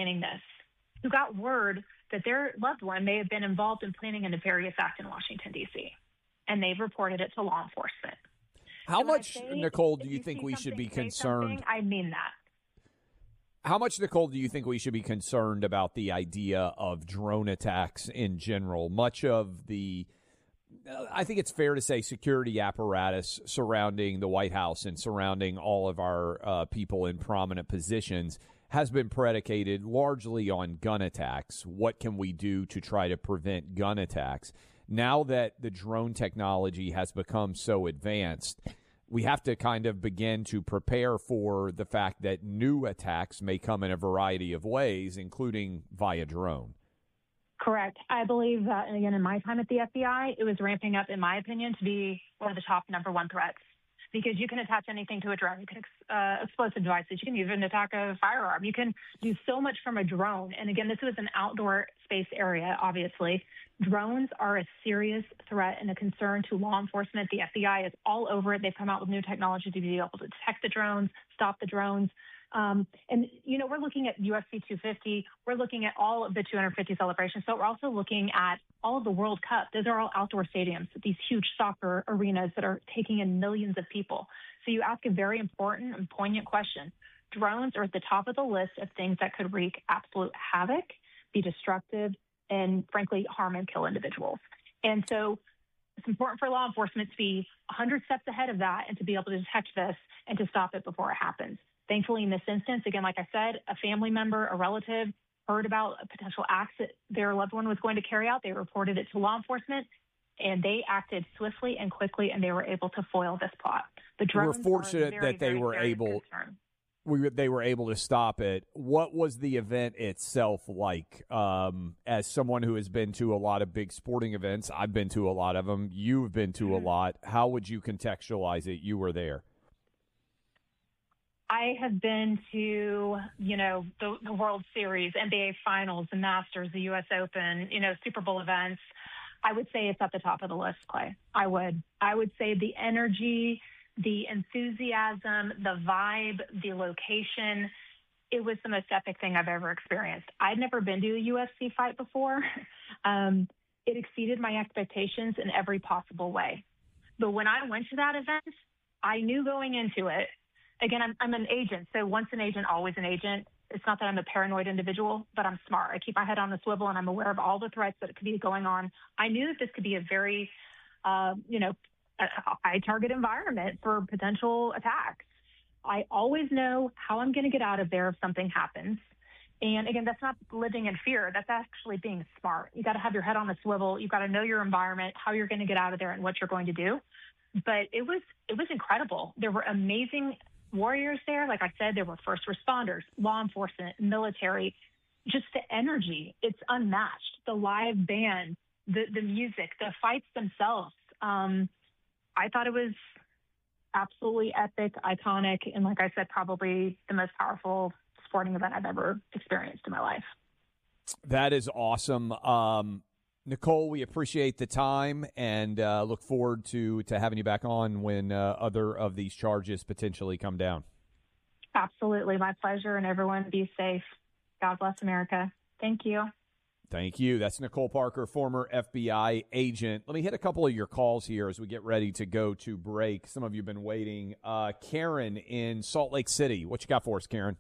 planning this who got word that their loved one may have been involved in planning a nefarious act in Washington, D.C., and they've reported it to law enforcement. How much, Nicole, do you think we should be concerned? I mean that. How much, Nicole, do you think we should be concerned about the idea of drone attacks in general? Much of the, I think it's fair to say, security apparatus surrounding the White House and surrounding all of our people in prominent positions has been predicated largely on gun attacks. What can we do to try to prevent gun attacks? Now that the drone technology has become so advanced, we have to kind of begin to prepare for the fact that new attacks may come in a variety of ways, including via drone. Correct. I believe that, and again, in my time at the FBI, it was ramping up, in my opinion, to be one of the top number one threats. Because you can attach anything to a drone. You can explosive devices. You can even attack a firearm. You can do so much from a drone. And again, this was an outdoor space area, obviously. Drones are a serious threat and a concern to law enforcement. The FBI is all over it. They've come out with new technology to be able to detect the drones, stop the drones. And, we're looking at UFC 250. We're looking at all of the 250 celebrations. So we're also looking at all of the World Cup. Those are all outdoor stadiums, these huge soccer arenas that are taking in millions of people. So you ask a very important and poignant question. Drones are at the top of the list of things that could wreak absolute havoc, be destructive, and frankly, harm and kill individuals. And so it's important for law enforcement to be 100 steps ahead of that and to be able to detect this and to stop it before it happens. Thankfully, in this instance, again, like I said, a family member, a relative heard about a potential act that their loved one was going to carry out. They reported it to law enforcement, and they acted swiftly and quickly, and they were able to foil this plot. The drones We're fortunate very, that they very were able. Concern. They were able to stop it. What was the event itself like? As someone who has been to a lot of big sporting events, I've been to a lot of them. You've been to a lot. How would you contextualize it? You were there. I have been to, the World Series, NBA Finals, the Masters, the U.S. Open, Super Bowl events. I would say it's at the top of the list, Clay. I would say the energy, the enthusiasm, the vibe, the location, it was the most epic thing I've ever experienced. I'd never been to a UFC fight before. It exceeded my expectations in every possible way. But when I went to that event, I knew going into it. Again, I'm an agent, so once an agent, always an agent. It's not that I'm a paranoid individual, but I'm smart. I keep my head on the swivel, and I'm aware of all the threats that could be going on. I knew that this could be a very, a high-target environment for potential attacks. I always know how I'm going to get out of there if something happens. And again, that's not living in fear. That's actually being smart. You got to have your head on the swivel. You've got to know your environment, how you're going to get out of there, and what you're going to do. But it was incredible. There were amazing warriors there. Like I said, there were first responders, law enforcement, military. Just the energy, it's unmatched. The live band, the music, the fights themselves. I thought it was absolutely epic, iconic, and like I said, probably the most powerful sporting event I've ever experienced in my life. That is awesome. Nicole, we appreciate the time and look forward to having you back on when other of these charges potentially come down. Absolutely. My pleasure. And everyone be safe. God bless America. Thank you. Thank you. That's Nicole Parker, former FBI agent. Let me hit a couple of your calls here as we get ready to go to break. Some of you have been waiting. Karen in Salt Lake City. What you got for us, Karen?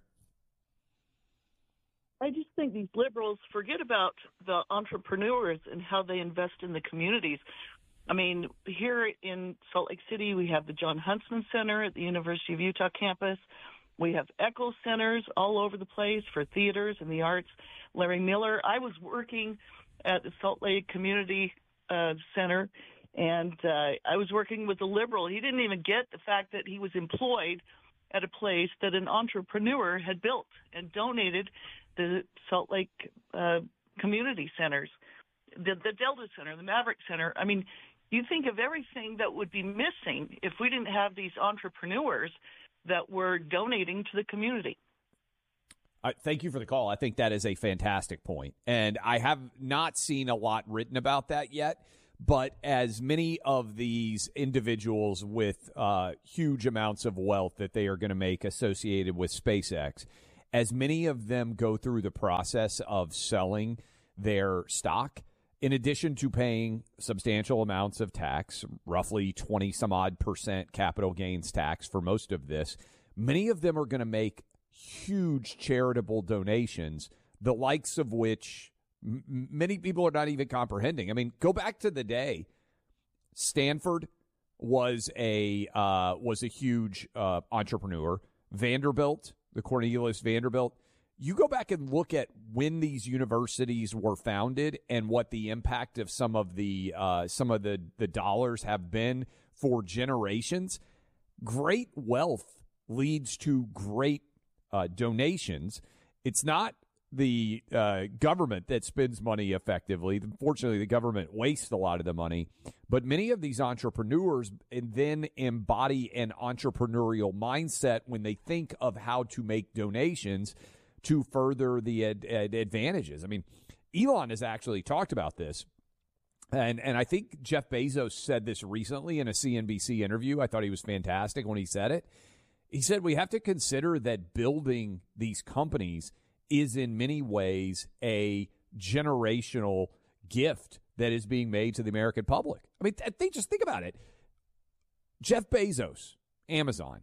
I just think these liberals forget about the entrepreneurs and how they invest in the communities. I mean, here in Salt Lake City, we have the John Huntsman Center at the University of Utah campus. We have Eccles Centers all over the place for theaters and the arts. Larry Miller, I was working at the Salt Lake Community Center, and I was working with a liberal. He didn't even get the fact that he was employed at a place that an entrepreneur had built and donated the Salt Lake community centers, the Delta Center, the Maverick Center. I mean, you think of everything that would be missing if we didn't have these entrepreneurs that were donating to the community. Thank you for the call. I think that is a fantastic point. And I have not seen a lot written about that yet. But as many of these individuals with huge amounts of wealth that they are going to make associated with SpaceX, as many of them go through the process of selling their stock, in addition to paying substantial amounts of tax, roughly 20 some odd % capital gains tax for most of this, many of them are going to make huge charitable donations, the likes of which many people are not even comprehending. I mean, go back to the day Stanford was a huge entrepreneur. Vanderbilt, the Cornelius Vanderbilt. You go back and look at when these universities were founded and what the impact of some of the dollars have been for generations. Great wealth leads to great donations. It's not the government that spends money effectively. Unfortunately, the government wastes a lot of the money. But many of these entrepreneurs then embody an entrepreneurial mindset when they think of how to make donations to further the advantages. I mean, Elon has actually talked about this. And I think Jeff Bezos said this recently in a CNBC interview. I thought he was fantastic when he said it. He said we have to consider that building these companies is in many ways a generational gift that is being made to the American public. I mean, just think about it. Jeff Bezos, Amazon.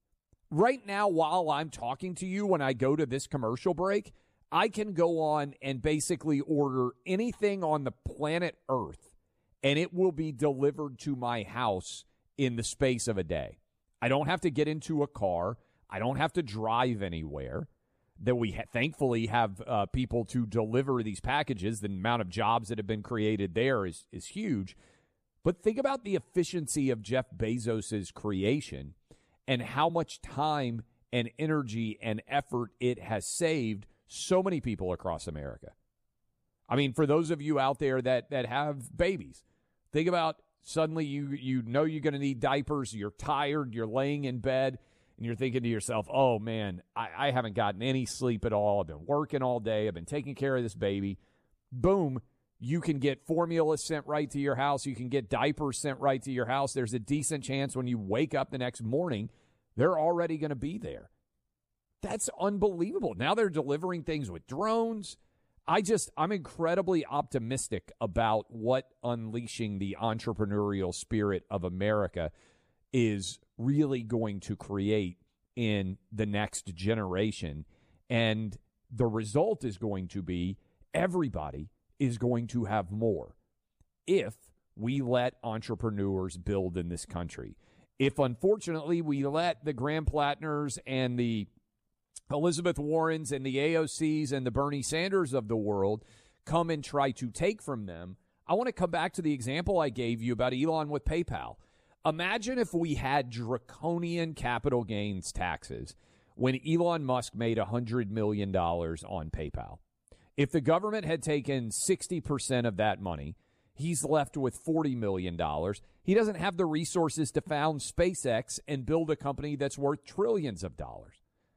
Right now, while I'm talking to you, when I go to this commercial break, I can go on and basically order anything on the planet Earth, and it will be delivered to my house in the space of a day. I don't have to get into a car. I don't have to drive anywhere. That we thankfully have people to deliver these packages. The amount of jobs that have been created there is huge. But think about the efficiency of Jeff Bezos's creation and how much time and energy and effort it has saved so many people across America. I mean, for those of you out there that have babies, think about suddenly you know you're going to need diapers, you're tired, you're laying in bed, and you're thinking to yourself, oh, man, I haven't gotten any sleep at all. I've been working all day. I've been taking care of this baby. Boom, you can get formula sent right to your house. You can get diapers sent right to your house. There's a decent chance when you wake up the next morning, they're already going to be there. That's unbelievable. Now they're delivering things with drones. I'm incredibly optimistic about what unleashing the entrepreneurial spirit of America is really going to create in the next generation. And the result is going to be everybody is going to have more if we let entrepreneurs build in this country. If, unfortunately, we let the Graham Plattners and the Elizabeth Warrens and the AOCs and the Bernie Sanders of the world come and try to take from them, I want to come back to the example I gave you about Elon with PayPal. Imagine if we had draconian capital gains taxes when Elon Musk made $100 million on PayPal. If the government had taken 60% of that money, he's left with $40 million. He doesn't have the resources to found SpaceX and build a company that's worth trillions of dollars.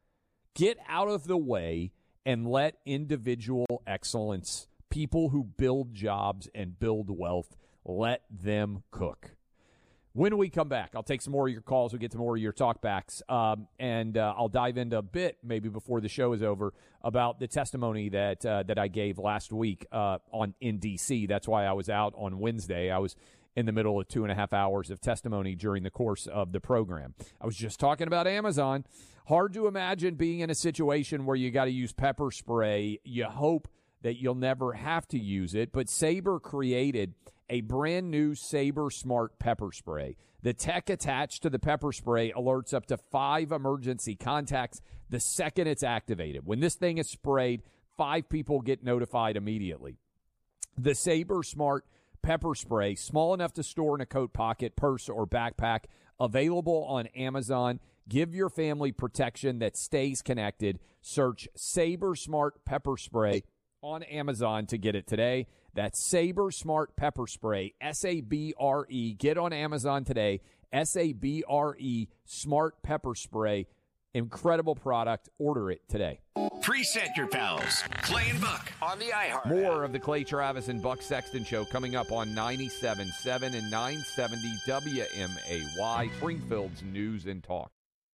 Get out of the way and let individual excellence, people who build jobs and build wealth, let them cook. When we come back, I'll take some more of your calls. We'll get to more of your talkbacks, and I'll dive into a bit, maybe before the show is over, about the testimony that I gave last week in D.C. That's why I was out on Wednesday. I was in the middle of 2.5 hours of testimony during the course of the program. I was just talking about Amazon. Hard to imagine being in a situation where you got to use pepper spray. You hope that you'll never have to use it, but Sabre created a brand new Sabre Smart pepper spray. The tech attached to the pepper spray alerts up to 5 emergency contacts the second it's activated. When this thing is sprayed, 5 people get notified immediately. The Sabre Smart pepper spray, small enough to store in a coat pocket, purse, or backpack, available on Amazon. Give your family protection that stays connected. Search Sabre Smart pepper spray on Amazon to get it today. That's Sabre Smart pepper spray, S-A-B-R-E. Get on Amazon today, S-A-B-R-E, Smart pepper spray. Incredible product. Order it today. Preset your pals. Clay and Buck on the iHeart. More of the Clay Travis and Buck Sexton Show coming up on 97.7 and 970 WMAY, Springfield's News and Talk.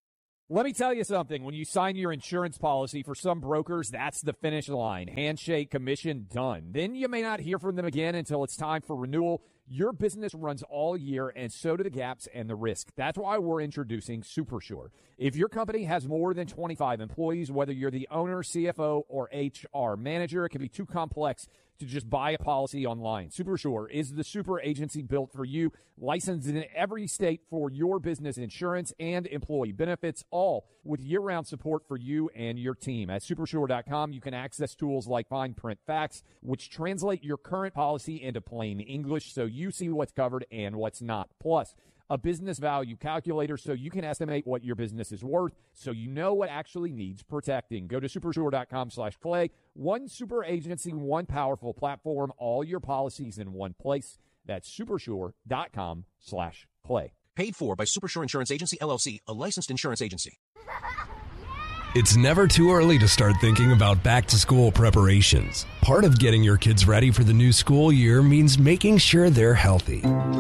Let me tell you something. When you sign your insurance policy, for some brokers, that's the finish line. Handshake, commission, done. Then you may not hear from them again until it's time for renewal. Your business runs all year, and so do the gaps and the risk. That's why we're introducing SuperSure. If your company has more than 25 employees, whether you're the owner, CFO, or HR manager, it can be too complex to just buy a policy online. SuperSure is the super agency built for you, licensed in every state for your business insurance and employee benefits, all with year-round support for you and your team. At supersure.com, you can access tools like fine print facts, which translate your current policy into plain English so you see what's covered and what's not. Plus, a business value calculator so you can estimate what your business is worth so you know what actually needs protecting. Go to supersure.com/Clay. One super agency, one powerful platform, all your policies in one place. That's supersure.com/Clay. Paid for by Supersure Insurance Agency, LLC, a licensed insurance agency. It's never too early to start thinking about back-to-school preparations. Part of getting your kids ready for the new school year means making sure they're healthy.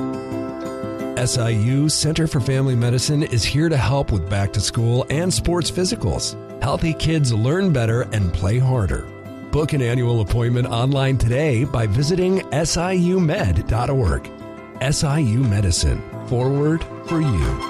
SIU Center for Family Medicine is here to help with back-to-school and sports physicals. Healthy kids learn better and play harder. Book an annual appointment online today by visiting siumed.org. SIU Medicine. Forward for you.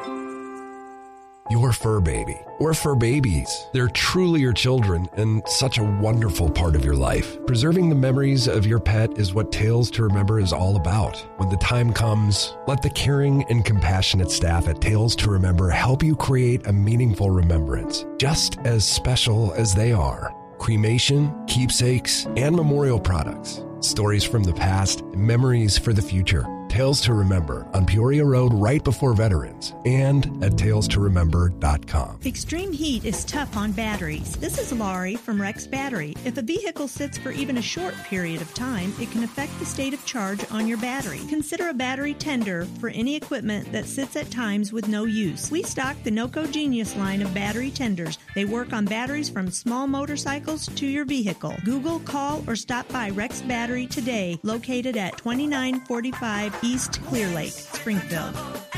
Your fur baby, or fur babies. They're truly your children and such a wonderful part of your life. Preserving the memories of your pet is what Tales to Remember is all about. When the time comes, let the caring and compassionate staff at Tales to Remember help you create a meaningful remembrance, just as special as they are. Cremation, keepsakes, and memorial products. Stories from the past, memories for the future. Tales to Remember on Peoria Road right before Veterans and at talestoremember.com. Extreme heat is tough on batteries. This is Laurie from Rex Battery. If a vehicle sits for even a short period of time, it can affect the state of charge on your battery. Consider a battery tender for any equipment that sits at times with no use. We stock the NOCO Genius line of battery tenders. They work on batteries from small motorcycles to your vehicle. Google, call, or stop by Rex Battery today, located at 2945 East Clear Lake, Springfield.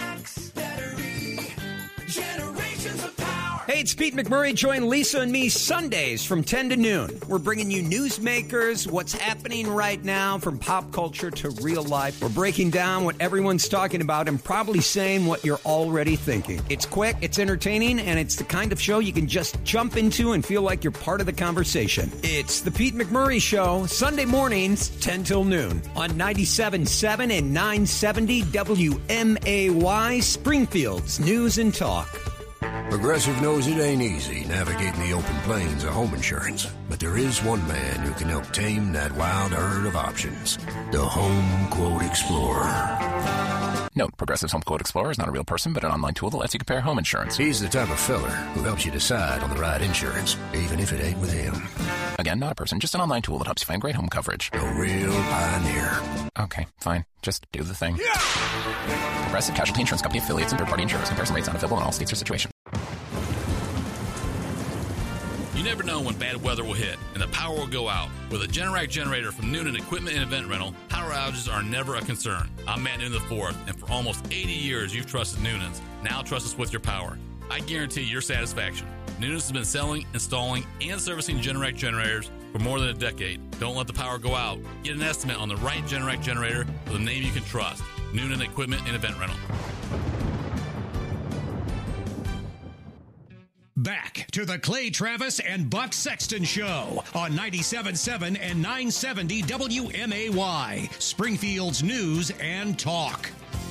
Hey, it's Pete McMurray. Join Lisa and me Sundays from 10 to noon. We're bringing you newsmakers, what's happening right now, from pop culture to real life. We're breaking down what everyone's talking about and probably saying what you're already thinking. It's quick, it's entertaining, and it's the kind of show you can just jump into and feel like you're part of the conversation. It's the Pete McMurray Show, Sunday mornings, 10 till noon, on 97.7 and 970 WMAY, Springfield's News and Talk. Progressive knows it ain't easy navigating the open plains of home insurance, but there is one man who can help tame that wild herd of options. The Home Quote Explorer. Note, Progressive's Home Quote Explorer is not a real person, but an online tool that lets you compare home insurance. He's the type of fella who helps you decide on the right insurance, even if it ain't with him. Again, not a person, just an online tool that helps you find great home coverage. A real pioneer. Okay, fine. Just do the thing. Progressive Casualty Insurance Company affiliates and third-party insurers. Comparison rates not available in all states or situations. You never know when bad weather will hit and the power will go out. With a Generac generator from Noonan Equipment and Event Rental, power outages are never a concern. I'm Matt Noonan IV, and for almost 80 years you've trusted Noonan's. Now trust us with your power. I guarantee your satisfaction. Noonan's has been selling, installing, and servicing Generac generators for more than a decade. Don't let the power go out. Get an estimate on the right Generac generator with a name you can trust. Noonan Equipment and Event Rental. Back to the Clay Travis and Buck Sexton Show on 97.7 and 970 WMAY, Springfield's News and Talk.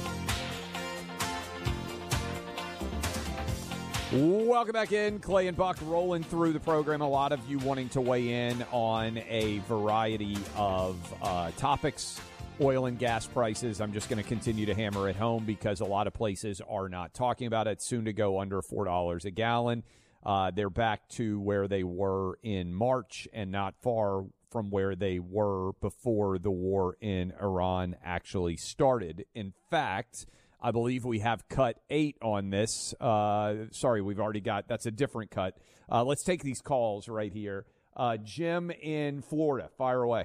Welcome back in. Clay and Buck rolling through the program. A lot of you wanting to weigh in on a variety of topics. Oil and gas prices, I'm just going to continue to hammer it home because a lot of places are not talking about it. Soon to go under $4 a gallon. They're back to where they were in March and not far from where they were before the war in Iran actually started. In fact, I believe we have cut 8 on this. Sorry, we've already got, that's a different cut. Let's take these calls right here. Jim in Florida, fire away.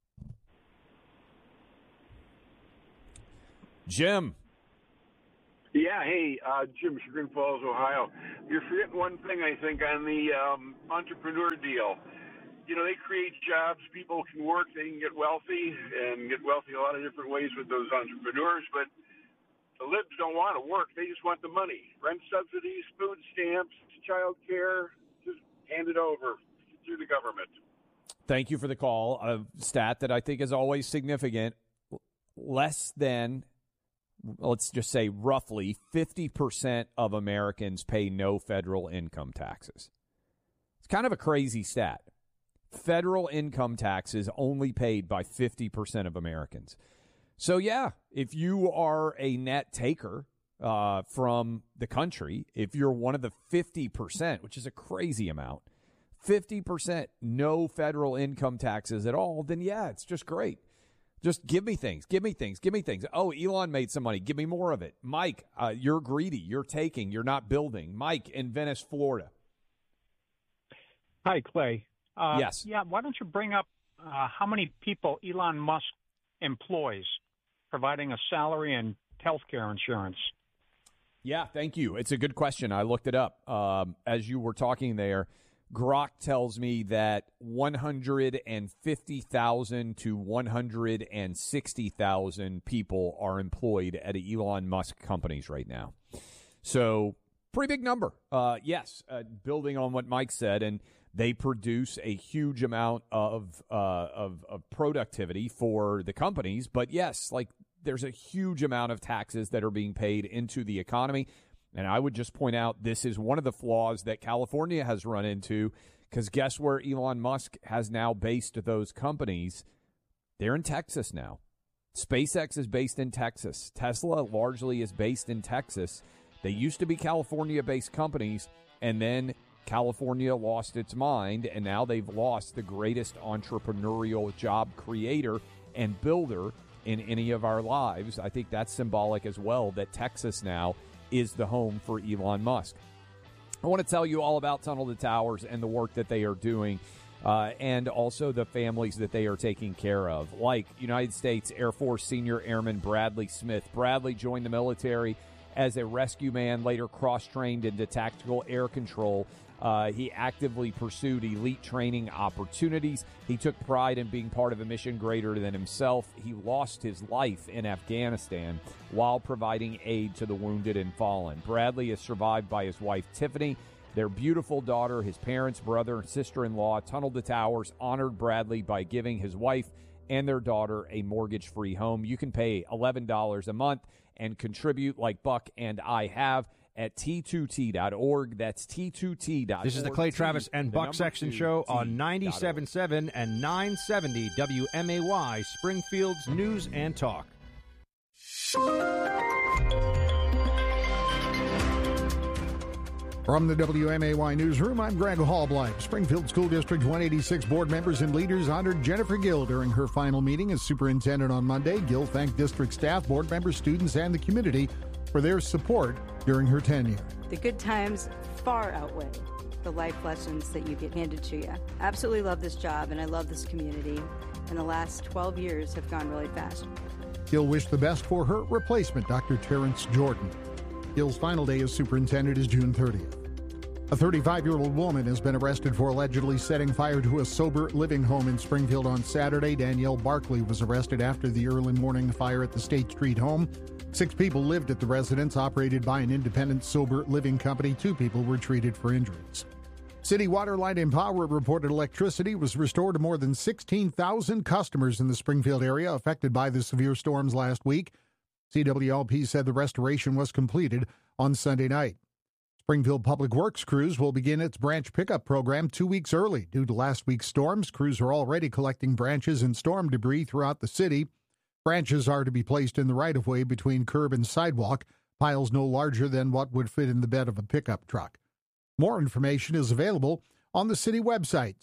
Jim. Yeah, hey, Jim, Chagrin Falls, Ohio. You're forgetting one thing, I think, on the entrepreneur deal. You know, they create jobs, people can work, they can get wealthy, and get wealthy a lot of different ways with those entrepreneurs, but the libs don't want to work, they just want the money. Rent subsidies, food stamps, child care, just hand it over through the government. Thank you for the call. A stat that I think is always significant. Less than, let's just say roughly 50% of Americans pay no federal income taxes. It's kind of a crazy stat. Federal income taxes only paid by 50% of Americans. So, yeah, if you are a net taker from the country, if you're one of the 50%, which is a crazy amount, 50% no federal income taxes at all, then, yeah, it's just great. Just give me things, give me things, give me things. Oh, Elon made some money. Give me more of it. Mike, you're greedy. You're taking. You're not building. Mike in Venice, Florida. Hi, Clay. Yes. Yeah, why don't you bring up how many people Elon Musk employs, providing a salary and health care insurance? Yeah, thank you. It's a good question. I looked it up. As you were talking there, Grok tells me that 150,000 to 160,000 people are employed at Elon Musk companies right now. So pretty big number. Yes, building on what Mike said, and they produce a huge amount of productivity for the companies. But yes, like there's a huge amount of taxes that are being paid into the economy. And I would just point out this is one of the flaws that California has run into, because guess where Elon Musk has now based those companies? They're in Texas now. SpaceX is based in Texas. Tesla largely is based in Texas. They used to be California-based companies, and then California lost its mind, and now they've lost the greatest entrepreneurial job creator and builder in any of our lives. I think that's symbolic as well, that Texas now is the home for Elon Musk. I want to tell you all about Tunnel to Towers and the work that they are doing, and also the families that they are taking care of, like United States Air Force Senior Airman Bradley Smith. Bradley joined the military as a rescue man, later cross-trained into tactical air control. He actively pursued elite training opportunities. He took pride in being part of a mission greater than himself. He lost his life in Afghanistan while providing aid to the wounded and fallen. Bradley is survived by his wife, Tiffany, their beautiful daughter, his parents, brother, and sister-in-law. Tunnel to Towers honored Bradley by giving his wife and their daughter a mortgage-free home. You can pay $11 a month and contribute like Buck and I have at T2T.org. That's T2T.org. This is the Clay Travis and Buck Sexton Show on 97.7 and 970 WMAY, Springfield's News and Talk. From the WMAY Newsroom, I'm Greg Hallblight. Springfield School District 186 board members and leaders honored Jennifer Gill during her final meeting as superintendent on Monday. Gill thanked district staff, board members, students, and the community for their support during her tenure. The good times far outweigh the life lessons that you get handed to you. I absolutely love this job, and I love this community, and the last 12 years have gone really fast. Gill wished the best for her replacement, Dr. Terrence Jordan. Gill's final day as superintendent is June 30th. A 35-year-old woman has been arrested for allegedly setting fire to a sober living home in Springfield on Saturday. Danielle Barkley was arrested after the early morning fire at the State Street home. 6 people lived at the residence operated by an independent sober living company. 2 people were treated for injuries. City Water, Light, and Power reported electricity was restored to more than 16,000 customers in the Springfield area affected by the severe storms last week. CWLP said the restoration was completed on Sunday night. Springfield Public Works crews will begin its branch pickup program 2 weeks early. Due to last week's storms, crews are already collecting branches and storm debris throughout the city. Branches are to be placed in the right-of-way between curb and sidewalk, piles no larger than what would fit in the bed of a pickup truck. More information is available on the city website,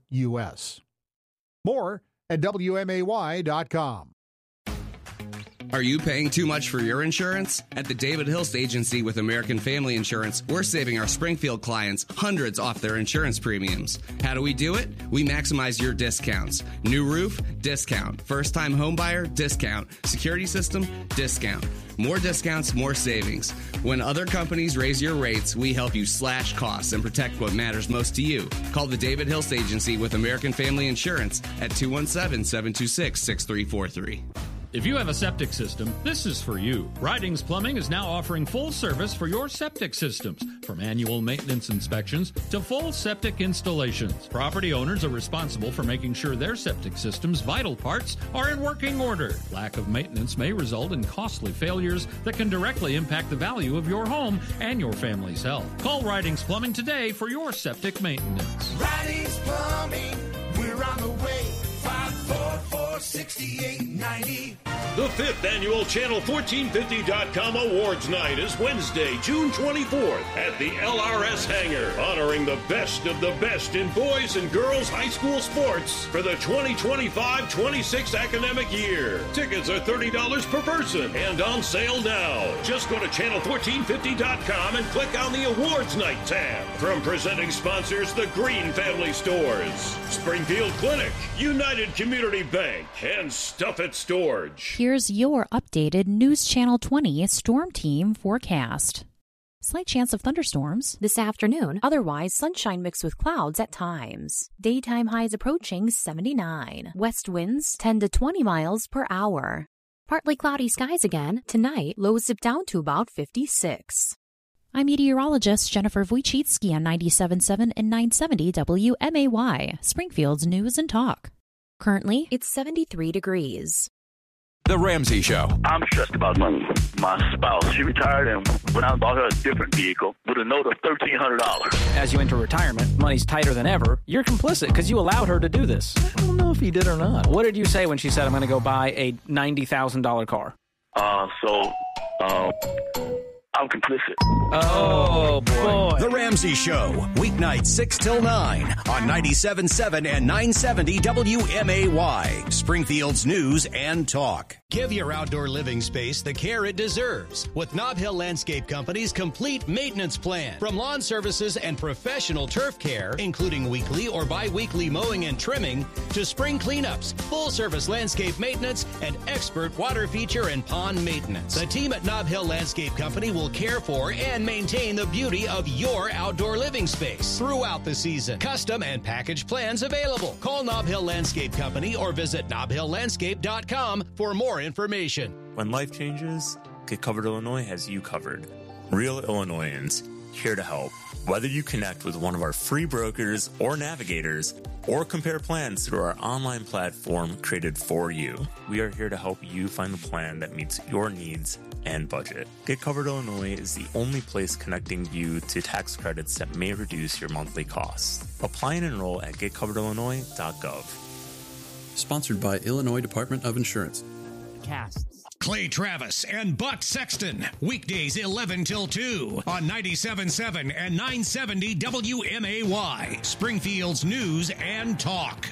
springfield.il.us. More at WMAY.com. Are you paying too much for your insurance? At the David Hilst Agency with American Family Insurance, we're saving our Springfield clients hundreds off their insurance premiums. How do we do it? We maximize your discounts. New roof? Discount. First-time home buyer? Discount. Security system? Discount. More discounts, more savings. When other companies raise your rates, we help you slash costs and protect what matters most to you. Call the David Hilst Agency with American Family Insurance at 217-726-6343. If you have a septic system, this is for you. Ridings Plumbing is now offering full service for your septic systems, from annual maintenance inspections to full septic installations. Property owners are responsible for making sure their septic system's vital parts are in working order. Lack of maintenance may result in costly failures that can directly impact the value of your home and your family's health. Call Ridings Plumbing today for your septic maintenance. Ridings Plumbing, we're on the way. 544-6890. The 5th annual Channel1450.com Awards Night is Wednesday, June 24th at the LRS Hangar, honoring the best of the best in boys and girls high school sports for the 2025-26 academic year. Tickets are $30 per person and on sale now. Just go to Channel1450.com and click on the Awards Night tab. From presenting sponsors, the Green Family Stores, Springfield Clinic, United Community Bank, and Stuff It Storage. Here's your updated News Channel 20 Storm Team forecast. Slight chance of thunderstorms this afternoon, otherwise sunshine mixed with clouds at times. Daytime highs approaching 79. West winds 10 to 20 miles per hour. Partly cloudy skies again. Tonight, lows dip down to about 56. I'm meteorologist Jennifer Wojcicki on 97.7 and 970 WMAY, Springfield's News and Talk. Currently, it's 73 degrees. The Ramsey Show. I'm stressed about money. My spouse, she retired and went out and bought her a different vehicle with a note of $1,300. As you enter retirement, money's tighter than ever. You're complicit because you allowed her to do this. I don't know if he did or not. What did you say when she said, I'm going to go buy a $90,000 car? I'm complicit. Oh, boy. The Ramsey Show, weeknights 6 till 9 on 97.7 and 970 WMAY, Springfield's News and Talk. Give your outdoor living space the care it deserves with Nob Hill Landscape Company's complete maintenance plan. From lawn services and professional turf care, including weekly or bi-weekly mowing and trimming, to spring cleanups, full-service landscape maintenance, and expert water feature and pond maintenance. The team at Nob Hill Landscape Company will care for and maintain the beauty of your outdoor living space throughout the season. Custom and package plans available. Call Nob Hill Landscape Company or visit nobhilllandscape.com for more information. When life changes, Get Covered Illinois has you covered. Real Illinoisans, here to help. Whether you connect with one of our free brokers or navigators, or compare plans through our online platform created for you, we are here to help you find the plan that meets your needs and budget. Get Covered Illinois is the only place connecting you to tax credits that may reduce your monthly costs. Apply and enroll at getcoveredillinois.gov. Sponsored by Illinois Department of Insurance. Casts. Clay Travis and Buck Sexton, weekdays 11 till 2 on 97.7 and 970 WMAY, Springfield's News and Talk.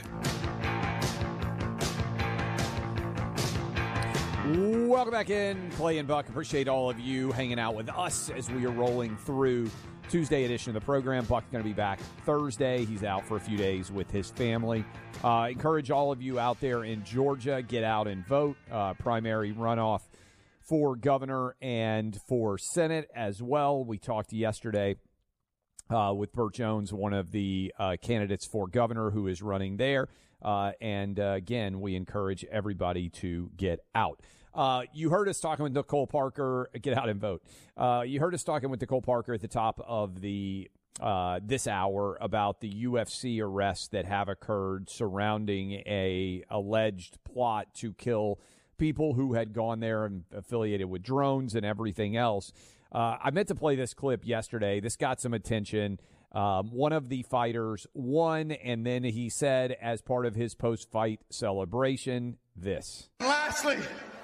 Welcome back in, Clay and Buck. Appreciate all of you hanging out with us as we are rolling through Tuesday edition of the program. Buck's going to be back Thursday. He's out for a few days with his family. Encourage all of you out there in Georgia, get out and vote. Primary runoff for governor and for Senate as well. We talked yesterday with Burt Jones, one of the candidates for governor who is running there. And again, we encourage everybody to get out. You heard us talking with Nicole Parker. Get out and vote. You heard us talking with Nicole Parker at the top of the this hour about the UFC arrests that have occurred surrounding a alleged plot to kill people who had gone there and affiliated with drones and everything else. I meant to play this clip yesterday. This got some attention. One of the fighters won, and then he said, as part of his post-fight celebration, this. Lastly,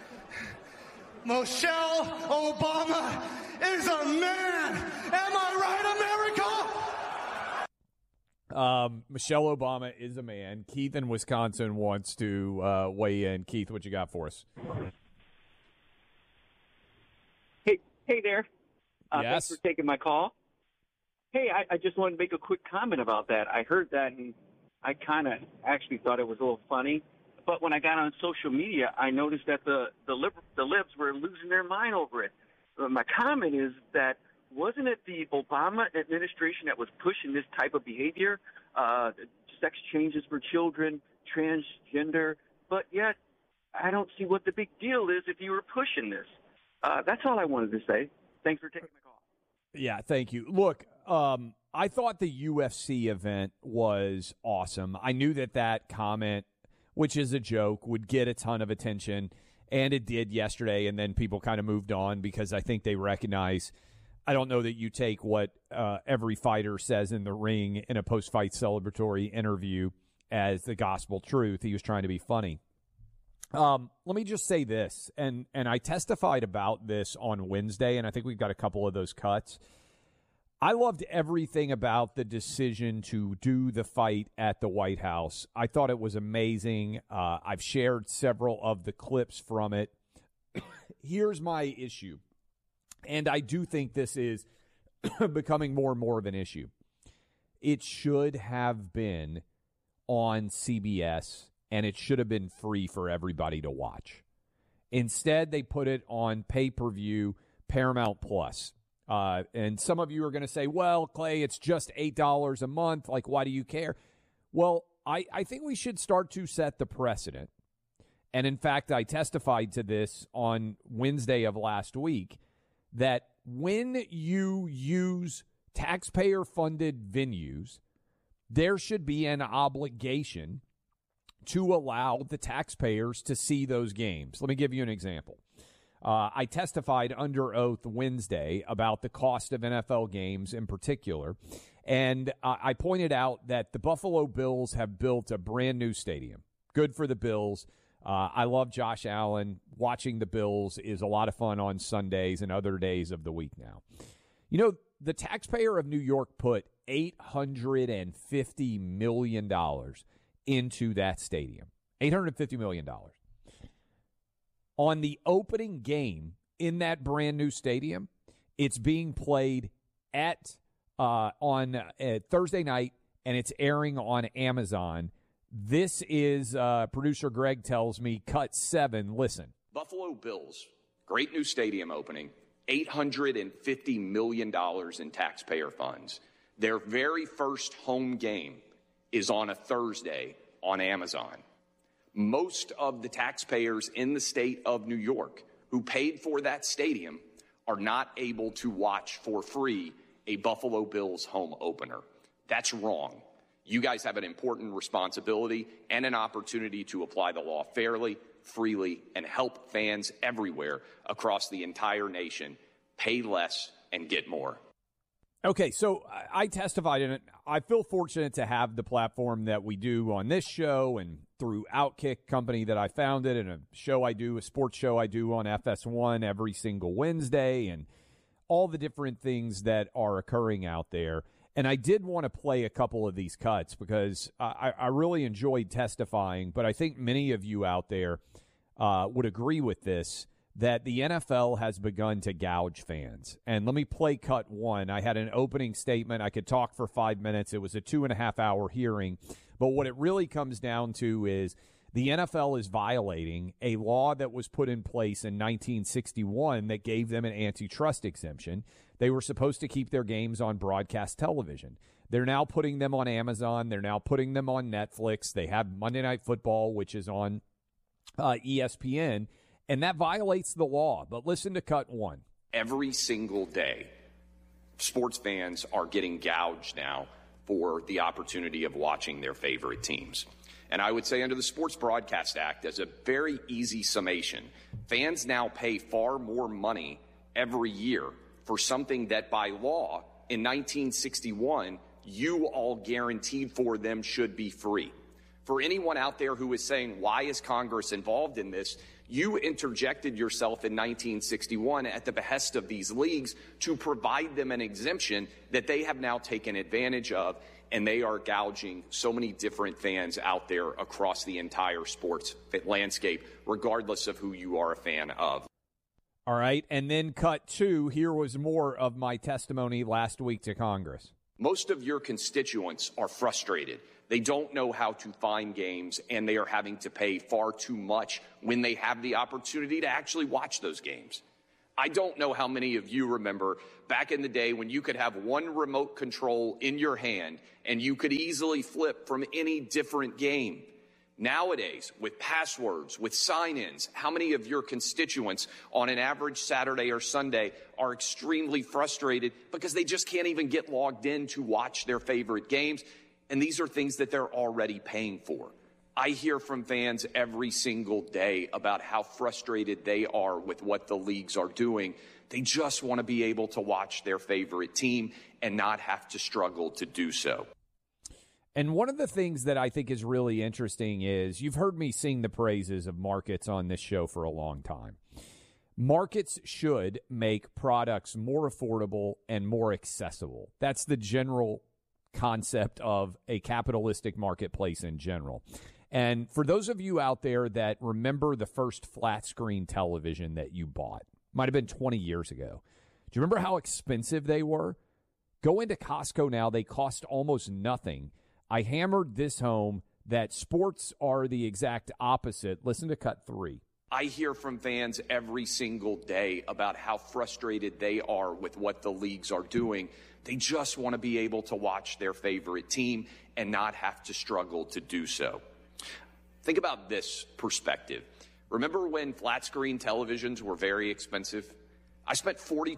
Michelle Obama is a man. Am I right, America? Michelle Obama is a man. Keith in Wisconsin wants to weigh in. Keith, what you got for us? Hey there. Yes. Thanks for taking my call. Hey, I just wanted to make a quick comment about that. I heard that, and I kind of actually thought it was a little funny. But when I got on social media, I noticed that the libs were losing their mind over it. My comment is that wasn't it the Obama administration that was pushing this type of behavior, sex changes for children, transgender, but yet I don't see what the big deal is if you were pushing this. That's all I wanted to say. Thanks for taking my call. Yeah, thank you. Look, I thought the UFC event was awesome. I knew that comment, which is a joke, would get a ton of attention, and it did yesterday, and then people kind of moved on because I think they recognize – I don't know that you take what every fighter says in the ring in a post-fight celebratory interview as the gospel truth. He was trying to be funny. Let me just say this, and I testified about this on Wednesday, and I think we've got a couple of those cuts. I loved everything about the decision to do the fight at the White House. I thought it was amazing. I've shared several of the clips from it. Here's my issue. And I do think this is becoming more and more of an issue. It should have been on CBS, and it should have been free for everybody to watch. Instead, they put it on pay-per-view Paramount Plus. And some of you are going to say, well, Clay, it's just $8 a month. Like, why do you care? Well, I think we should start to set the precedent. And, in fact, I testified to this on Wednesday of last week, that when you use taxpayer-funded venues, there should be an obligation to allow the taxpayers to see those games. Let me give you an example. I testified under oath Wednesday about the cost of NFL games in particular, and I pointed out that the Buffalo Bills have built a brand-new stadium. Good for the Bills. I love Josh Allen. Watching the Bills is a lot of fun on Sundays and other days of the week now. You know, the taxpayer of New York put $850 million into that stadium. $850 million. On the opening game in that brand new stadium, it's being played on Thursday night, and it's airing on Amazon. This is, producer Greg tells me, cut 7. Listen. Buffalo Bills, great new stadium opening, $850 million in taxpayer funds. Their very first home game is on a Thursday on Amazon. Most of the taxpayers in the state of New York who paid for that stadium are not able to watch for free a Buffalo Bills home opener. That's wrong. You guys have an important responsibility and an opportunity to apply the law fairly, freely, and help fans everywhere across the entire nation pay less and get more. Okay, so I testified in it. I feel fortunate to have the platform that we do on this show and through Outkick company that I founded, and a show I do, a sports show I do on FS1 every single Wednesday, and all the different things that are occurring out there. And I did want to play a couple of these cuts because I really enjoyed testifying, but I think many of you out there would agree with this, that the NFL has begun to gouge fans. And let me play cut 1. I had an opening statement. I could talk for 5 minutes. It was a 2.5-hour hearing. But what it really comes down to is the NFL is violating a law that was put in place in 1961 that gave them an antitrust exemption. They were supposed to keep their games on broadcast television. They're now putting them on Amazon. They're now putting them on Netflix. They have Monday Night Football, which is on ESPN, and that violates the law. But listen to cut 1. Every single day, sports fans are getting gouged now for the opportunity of watching their favorite teams. And I would say under the Sports Broadcast Act, as a very easy summation, fans now pay far more money every year for something that by law in 1961, you all guaranteed for them should be free. For anyone out there who is saying, why is Congress involved in this? You interjected yourself in 1961 at the behest of these leagues to provide them an exemption that they have now taken advantage of, and they are gouging so many different fans out there across the entire sports landscape, regardless of who you are a fan of. All right, and then cut 2, here was more of my testimony last week to Congress. Most of your constituents are frustrated. They don't know how to find games, and they are having to pay far too much when they have the opportunity to actually watch those games. I don't know how many of you remember back in the day when you could have one remote control in your hand and you could easily flip from any different game. Nowadays, with passwords, with sign-ins, how many of your constituents on an average Saturday or Sunday are extremely frustrated because they just can't even get logged in to watch their favorite games? And these are things that they're already paying for. I hear from fans every single day about how frustrated they are with what the leagues are doing. They just want to be able to watch their favorite team and not have to struggle to do so. And one of the things that I think is really interesting is you've heard me sing the praises of markets on this show for a long time. Markets should make products more affordable and more accessible. That's the general concept of a capitalistic marketplace in general. And for those of you out there that remember the first flat screen television that you bought, might have been 20 years ago. Do you remember how expensive they were? Go into Costco now, they cost almost nothing. I hammered this home that sports are the exact opposite. Listen to cut 3. I hear from fans every single day about how frustrated they are with what the leagues are doing. They just want to be able to watch their favorite team and not have to struggle to do so. Think about this perspective. Remember when flat screen televisions were very expensive? I spent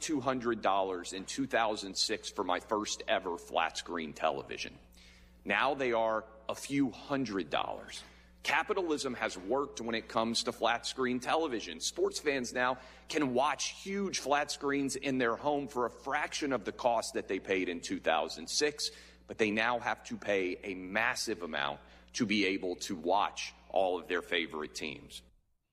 $4,200 in 2006 for my first ever flat screen television. Now they are a few $100s. Capitalism has worked when it comes to flat screen television. Sports fans now can watch huge flat screens in their home for a fraction of the cost that they paid in 2006, but they now have to pay a massive amount to be able to watch all of their favorite teams.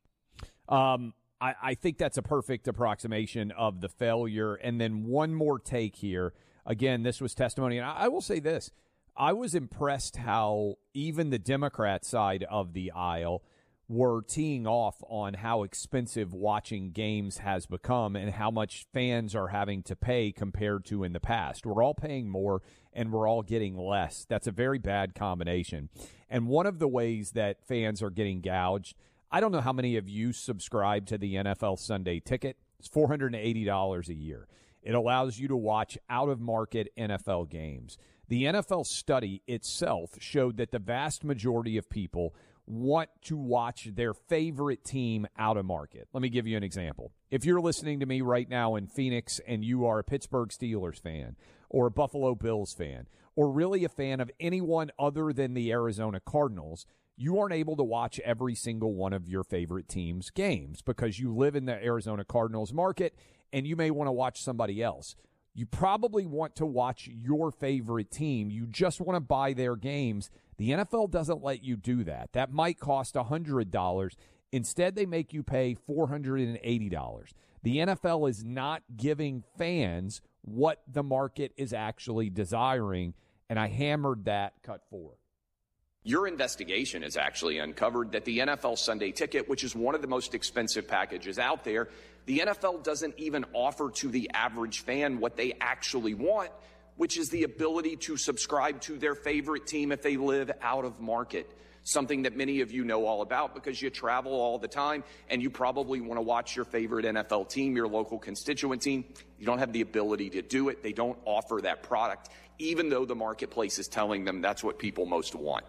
I think that's a perfect approximation of the failure. And then one more take here. Again, this was testimony. And I will say this. I was impressed how even the Democrat side of the aisle were teeing off on how expensive watching games has become and how much fans are having to pay compared to in the past. We're all paying more and we're all getting less. That's a very bad combination. And one of the ways that fans are getting gouged, I don't know how many of you subscribe to the NFL Sunday Ticket. It's $480 a year. It allows you to watch out-of-market NFL games. The NFL study itself showed that the vast majority of people want to watch their favorite team out of market. Let me give you an example. If you're listening to me right now in Phoenix and you are a Pittsburgh Steelers fan or a Buffalo Bills fan or really a fan of anyone other than the Arizona Cardinals, you aren't able to watch every single one of your favorite team's games because you live in the Arizona Cardinals market and you may want to watch somebody else. You probably want to watch your favorite team. You just want to buy their games. The NFL doesn't let you do that. That might cost $100. Instead, they make you pay $480. The NFL is not giving fans what the market is actually desiring, and I hammered that cut 4. Your investigation has actually uncovered that the NFL Sunday Ticket, which is one of the most expensive packages out there, the NFL doesn't even offer to the average fan what they actually want, which is the ability to subscribe to their favorite team if they live out of market. Something that many of you know all about because you travel all the time and you probably want to watch your favorite NFL team, your local constituent team. You don't have the ability to do it. They don't offer that product, even though the marketplace is telling them that's what people most want.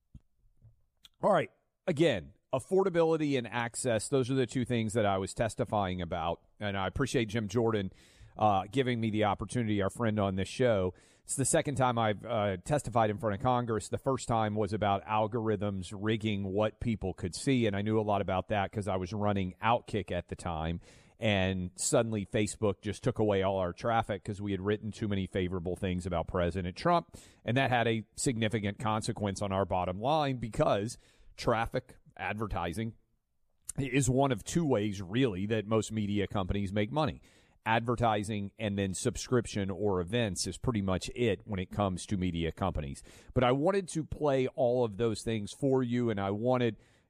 All right. Again, affordability and access, those are the two things that I was testifying about. And I appreciate Jim Jordan giving me the opportunity, our friend on this show. It's the second time I've testified in front of Congress. The first time was about algorithms rigging what people could see, and I knew a lot about that because I was running Outkick at the time, and suddenly Facebook just took away all our traffic because we had written too many favorable things about President Trump, and that had a significant consequence on our bottom line because traffic, advertising, is one of two ways, really, that most media companies make money. Advertising and then subscription or events is pretty much it when it comes to media companies. But I wanted to play all of those things for you, and I wanted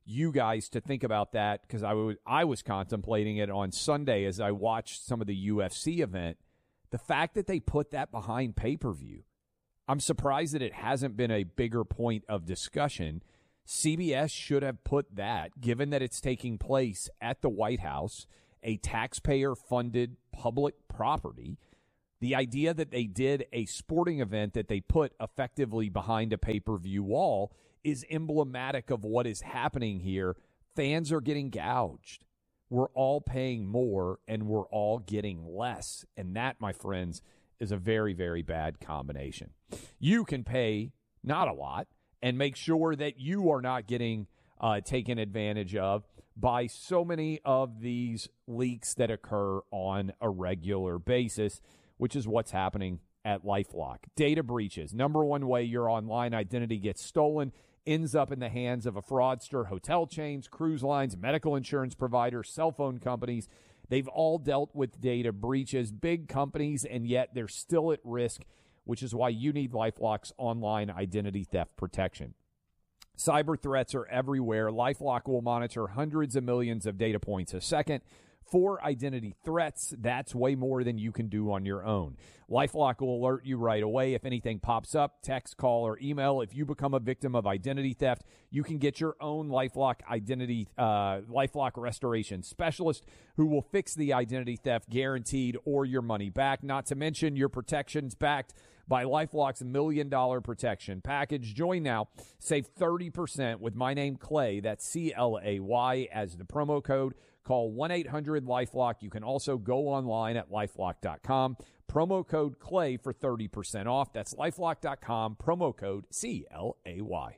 you guys to think about that, because I was contemplating it on Sunday as I watched some of the UFC event. The fact that they put that behind pay-per-view, I'm surprised that it hasn't been a bigger point of discussion. CBS should have put that, given that it's taking place at the White House, a taxpayer-funded public property. The idea that they did a sporting event that they put effectively behind a pay-per-view wall is emblematic of what is happening here. Fans are getting gouged. We're all paying more, and we're all getting less. And that, my friends, is a very, very bad combination. You can pay not a lot and make sure that you are not getting taken advantage of by so many of these leaks that occur on a regular basis, which is what's happening at LifeLock. Data breaches. Number one way your online identity gets stolen, ends up in the hands of a fraudster. Hotel chains, cruise lines, medical insurance providers, cell phone companies. They've all dealt with data breaches, big companies, and yet they're still at risk, which is why you need LifeLock's online identity theft protection. Cyber threats are everywhere. LifeLock will monitor hundreds of millions of data points a second. For identity threats, that's way more than you can do on your own. LifeLock will alert you right away if anything pops up, text, call, or email. If you become a victim of identity theft, you can get your own LifeLock LifeLock restoration specialist who will fix the identity theft guaranteed or your money back. Not to mention your protections backed by LifeLock's $1 million protection package. Join now. Save 30% with my name, Clay. That's CLAY as the promo code. Call 1-800-LifeLock. You can also go online at LifeLock.com. Promo code CLAY for 30% off. That's LifeLock.com. Promo code CLAY.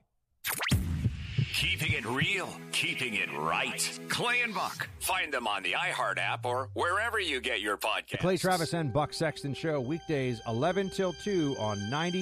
Keeping it real, keeping it right. Clay and Buck. Find them on the iHeart app or wherever you get your podcasts. The Clay Travis and Buck Sexton Show, weekdays 11 till 2 on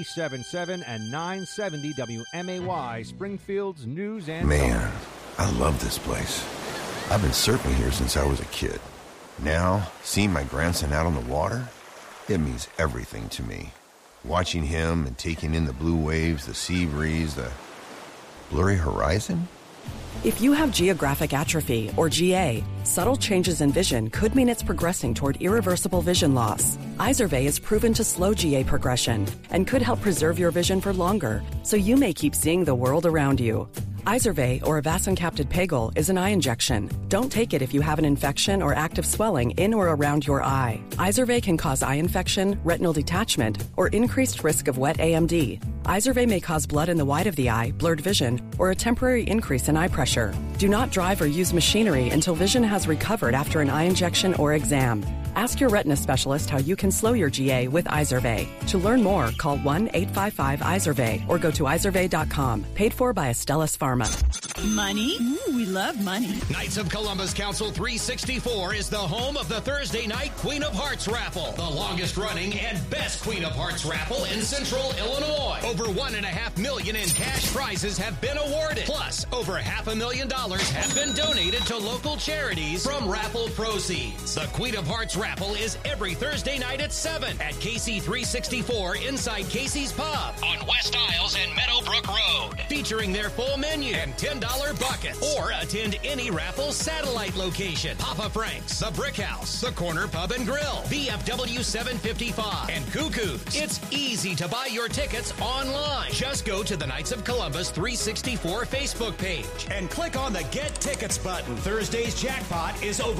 97.7 and 970 WMAY, Springfield's News and Man, I love this place. I've been surfing here since I was a kid. Now, seeing my grandson out on the water, it means everything to me. Watching him and taking in the blue waves, the sea breeze, the blurry horizon. If you have geographic atrophy, or GA, subtle changes in vision could mean it's progressing toward irreversible vision loss. Izervay is proven to slow GA progression and could help preserve your vision for longer, so you may keep seeing the world around you. Izervay, or avacincaptad pegol, is an eye injection. Don't take it if you have an infection or active swelling in or around your eye. Izervay can cause eye infection, retinal detachment, or increased risk of wet AMD. Izervay may cause blood in the white of the eye, blurred vision, or a temporary increase in eye pressure. Do not drive or use machinery until vision has recovered after an eye injection or exam. Ask your retina specialist how you can slow your GA with Izervay. To learn more, call 1-855-IZERVAY or go to izervay.com. Paid for by Astellas Pharma. Money? Ooh, we love money. Knights of Columbus Council 364 is the home of the Thursday night Queen of Hearts raffle, the longest running and best Queen of Hearts raffle in Central Illinois. Over $1.5 million in cash prizes have been awarded. Plus, over $500,000 have been donated to local charities from raffle proceeds. The Queen of Hearts raffle is every Thursday night at 7 at KC 364 inside Casey's Pub on West Isles and Meadowbrook Road, featuring their full menu and $10 buckets. Or attend any raffle satellite location: Papa Frank's, the Brick House, the Corner Pub and Grill, VFW 755, and Cuckoo's. It's easy to buy your tickets online. Just go to the Knights of Columbus 364 Facebook page and click on the Get Tickets button. Thursday's jackpot is over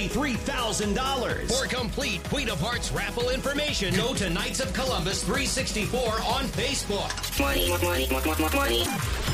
$43,000. For complete Queen of Hearts raffle information, go to Knights of Columbus 364 on Facebook. Money.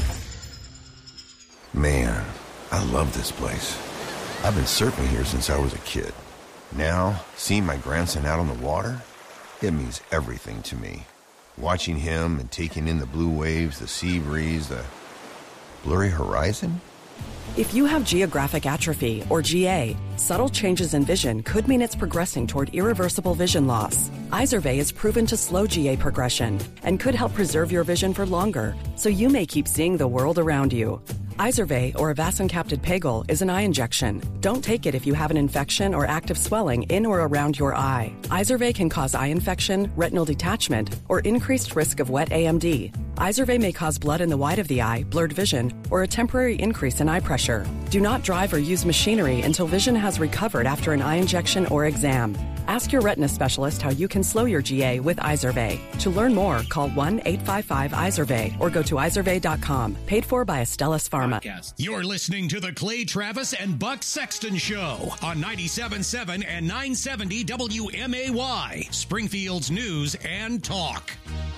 Man, I love this place. I've been surfing here since I was a kid. Now, seeing my grandson out on the water, it means everything to me. Watching him and taking in the blue waves, the sea breeze, the blurry horizon. If you have geographic atrophy, or GA, subtle changes in vision could mean it's progressing toward irreversible vision loss. Izervay is proven to slow GA progression and could help preserve your vision for longer, so you may keep seeing the world around you. Izervay, or avacincaptad pegol, is an eye injection. Don't take it if you have an infection or active swelling in or around your eye. Izervay can cause eye infection, retinal detachment, or increased risk of wet AMD. Izervay may cause blood in the white of the eye, blurred vision, or a temporary increase in eye pressure. Do not drive or use machinery until vision has recovered after an eye injection or exam. Ask your retina specialist how you can slow your GA with Izervay. To learn more, call 1-855-IZERVAY or go to izervay.com. Paid for by Astellas Pharma. You're listening to the Clay Travis and Buck Sexton Show on 97.7 and 970 WMAY, Springfield's News and Talk.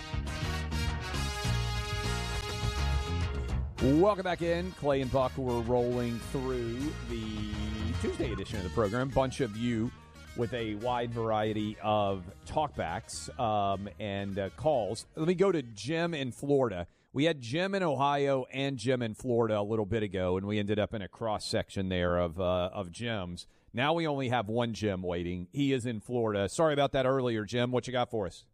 Welcome back in. Clay and Buck, we're rolling through the Tuesday edition of the program. Bunch of you with a wide variety of talkbacks and calls. Let me go to Jim in Florida. We had Jim in Ohio and Jim in Florida a little bit ago, and we ended up in a cross-section there of Jims. Now we only have one Jim waiting. He is in Florida. Sorry about that earlier, Jim. What you got for us?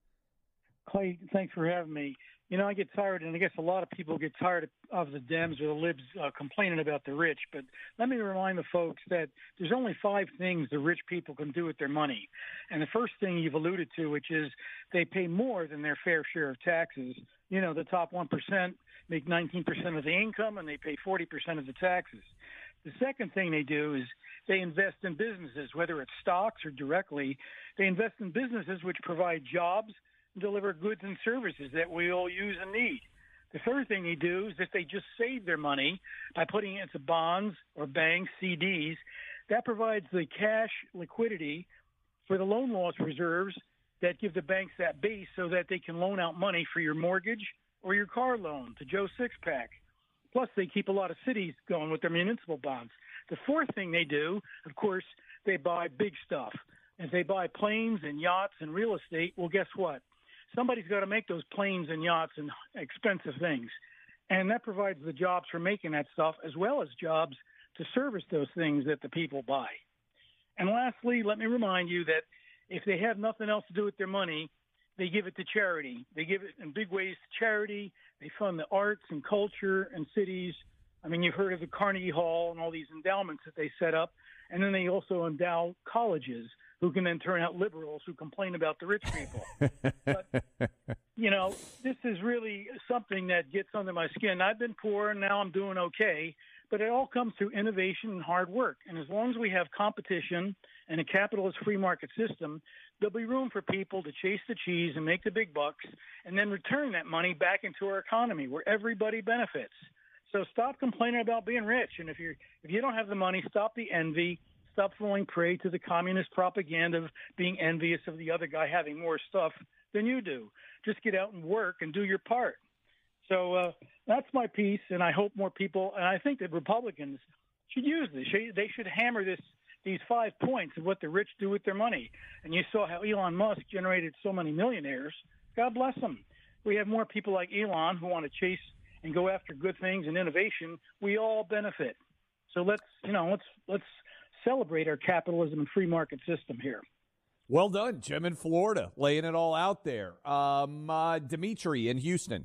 Clay, thanks for having me. You know, I get tired, and I guess a lot of people get tired of the Dems or the libs complaining about the rich. But let me remind the folks that there's only 5 things the rich people can do with their money. And the first thing you've alluded to, which is they pay more than their fair share of taxes. You know, the top 1% make 19% of the income, and they pay 40% of the taxes. The second thing they do is they invest in businesses, whether it's stocks or directly. They invest in businesses which provide jobs, deliver goods and services that we all use and need. The third thing they do is that they just save their money by putting it into bonds or banks, CDs. That provides the cash liquidity for the loan loss reserves that give the banks that base so that they can loan out money for your mortgage or your car loan to Joe Sixpack. Plus, they keep a lot of cities going with their municipal bonds. The fourth thing they do, of course, they buy big stuff. If they buy planes and yachts and real estate, well, guess what? Somebody's got to make those planes and yachts and expensive things. And that provides the jobs for making that stuff as well as jobs to service those things that the people buy. And lastly, let me remind you that if they have nothing else to do with their money, they give it to charity. They give it in big ways to charity. They fund the arts and culture and cities. I mean, you've heard of the Carnegie Hall and all these endowments that they set up. And then they also endow colleges who can then turn out liberals who complain about the rich people. But, you know, this is really something that gets under my skin. I've been poor, and now I'm doing okay. But it all comes through innovation and hard work. And as long as we have competition and a capitalist free market system, there'll be room for people to chase the cheese and make the big bucks and then return that money back into our economy where everybody benefits. So stop complaining about being rich. And if you don't have the money, stop the envy. Stop falling prey to the communist propaganda of being envious of the other guy having more stuff than you do. Just get out and work and do your part. So that's my piece, and I hope more people, and I think that Republicans should use this. They should hammer these 5 points of what the rich do with their money. And you saw how Elon Musk generated so many millionaires. God bless them. We have more people like Elon who want to chase and go after good things and innovation. We all benefit. So let's celebrate our capitalism and free market system here. Well done, Jim in Florida, laying it all out there. Dimitri in Houston.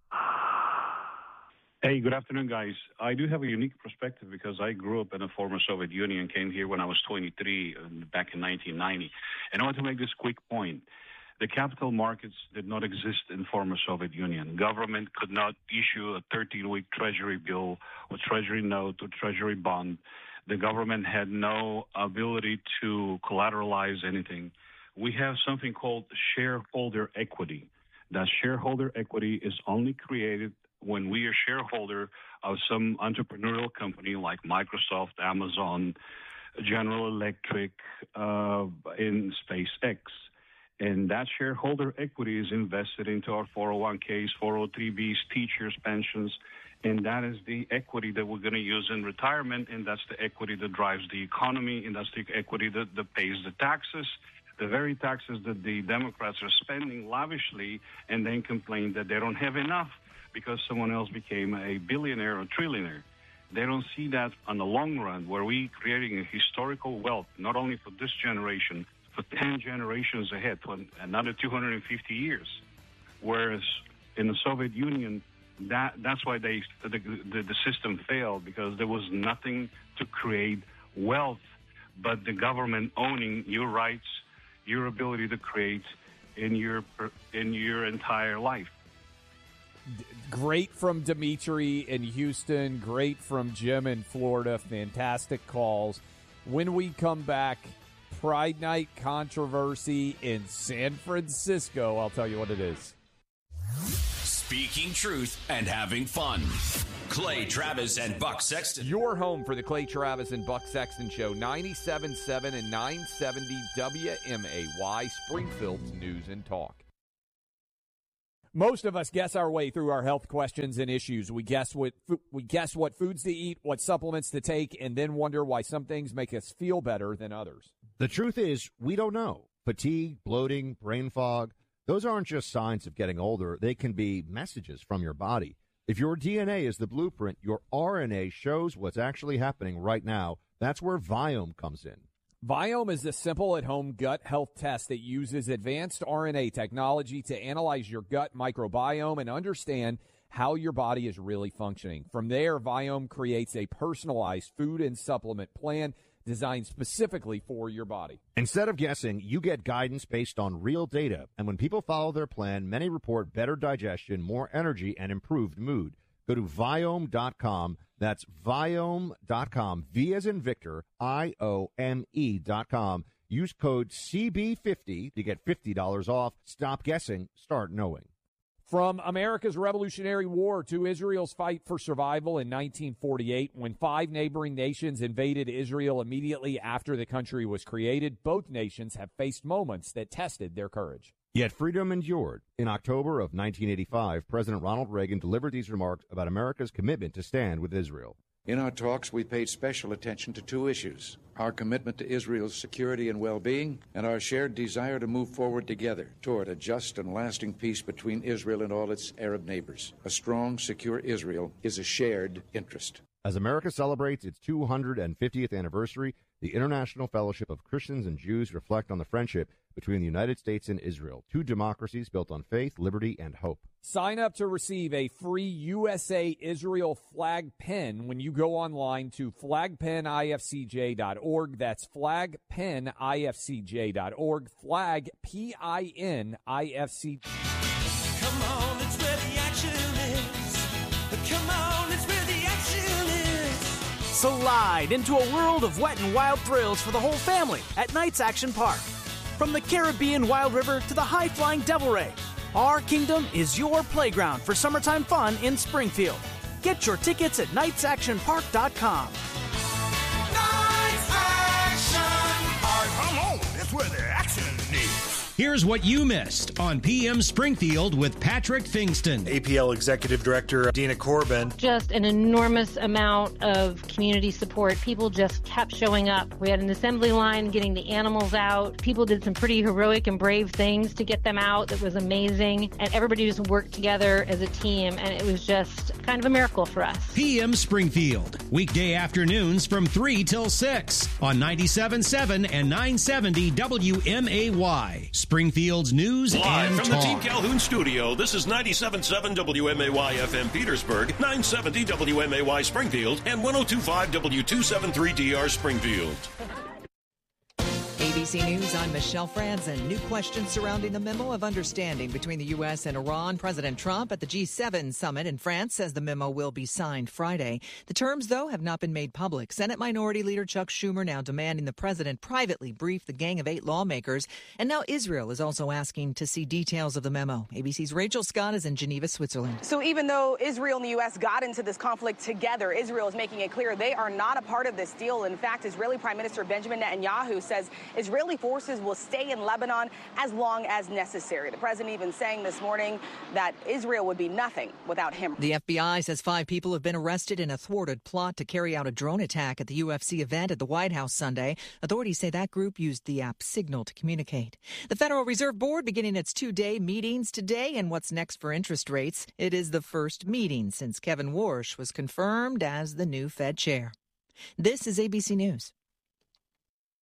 Hey, good afternoon, guys. I do have a unique perspective because I grew up in the former Soviet Union, came here when I was 23 back in 1990. And I want to make this quick point. The capital markets did not exist in former Soviet Union. Government could not issue a 13-week treasury bill or treasury note or treasury bond. The government had no ability to collateralize anything. We have something called shareholder equity. That shareholder equity is only created when we are shareholder of some entrepreneurial company like Microsoft, Amazon, General Electric, in SpaceX. And that shareholder equity is invested into our 401ks, 403bs, teachers' pensions, and that is the equity that we're going to use in retirement, and that's the equity that drives the economy, and that's the equity that pays the taxes, the very taxes that the Democrats are spending lavishly and then complain that they don't have enough because someone else became a billionaire or trillionaire. They don't see that on the long run, where we creating a historical wealth, not only for this generation, for 10 generations ahead, for another 250 years. Whereas in the Soviet Union, That's why the system failed, because there was nothing to create wealth but the government owning your rights, your ability to create in your entire life. Great from Dimitri in Houston. Great from Jim in Florida. Fantastic calls. When we come back, Pride Night controversy in San Francisco. I'll tell you what it is. Speaking truth and having fun. Clay Travis and Buck Sexton. Your home for the Clay Travis and Buck Sexton Show. 97.7 and 970 WMAY, Springfield's News and Talk. Most of us guess our way through our health questions and issues. We guess what foods to eat, what supplements to take, and then wonder why some things make us feel better than others. The truth is, we don't know. Fatigue, bloating, brain fog, those aren't just signs of getting older. They can be messages from your body. If your DNA is the blueprint, your RNA shows what's actually happening right now. That's where Viome comes in. Viome is a simple at-home gut health test that uses advanced RNA technology to analyze your gut microbiome and understand how your body is really functioning. From there, Viome creates a personalized food and supplement plan designed specifically for your body. Instead of guessing, you get guidance based on real data. And when people follow their plan, many report better digestion, more energy, and improved mood. Go to Viome.com. That's Viome.com. V as in Victor, IOME.com. Use code CB50 to get $50 off. Stop guessing. Start knowing. From America's Revolutionary War to Israel's fight for survival in 1948, when 5 neighboring nations invaded Israel immediately after the country was created, both nations have faced moments that tested their courage. Yet freedom endured. In October of 1985, President Ronald Reagan delivered these remarks about America's commitment to stand with Israel. In our talks, we paid special attention to 2 issues: our commitment to Israel's security and well-being, and our shared desire to move forward together toward a just and lasting peace between Israel and all its Arab neighbors. A strong, secure Israel is a shared interest. As America celebrates its 250th anniversary, the International Fellowship of Christians and Jews reflect on the friendship between the United States and Israel, 2 democracies built on faith, liberty, and hope. Sign up to receive a free USA Israel flag pin when you go online to flagpenifcj.org. That's flagpenifcj.org. Flag, P-I-N-I-F-C. Come on, it's where the action is. Come on, it's where the action is. Slide into a world of wet and wild thrills for the whole family at Knights Action Park. From the Caribbean Wild River to the high-flying Devil Ray, our kingdom is your playground for summertime fun in Springfield. Get your tickets at knightsactionpark.com. Knights Action Park. Come on, it's where the action is. Here's what you missed on PM Springfield with Patrick Fingston. APL Executive Director Dina Corbin. Just an enormous amount of community support. People just kept showing up. We had an assembly line getting the animals out. People did some pretty heroic and brave things to get them out. That was amazing. And everybody just worked together as a team, and it was just kind of a miracle for us. PM Springfield, weekday afternoons from 3 till 6 on 97.7 and 970 WMAY. Springfield's News Live and from Talk. the Team Calhoun studio, this is 97.7 WMAY FM Petersburg, 970 WMAY Springfield, and 102.5 W273DR Springfield. ABC News, I'm Michelle Franzen. New questions surrounding the memo of understanding between the U.S. and Iran. President Trump at the G7 summit in France says the memo will be signed Friday. The terms, though, have not been made public. Senate Minority Leader Chuck Schumer now demanding the president privately brief the Gang of 8 lawmakers. And now Israel is also asking to see details of the memo. ABC's Rachel Scott is in Geneva, Switzerland. So even though Israel and the U.S. got into this conflict together, Israel is making it clear they are not a part of this deal. In fact, Israeli Prime Minister Benjamin Netanyahu says Israeli forces will stay in Lebanon as long as necessary. The president even saying this morning that Israel would be nothing without him. The FBI says 5 people have been arrested in a thwarted plot to carry out a drone attack at the UFC event at the White House Sunday. Authorities say that group used the app Signal to communicate. The Federal Reserve Board beginning its 2-day meetings today, and what's next for interest rates? It is the first meeting since Kevin Warsh was confirmed as the new Fed chair. This is ABC News.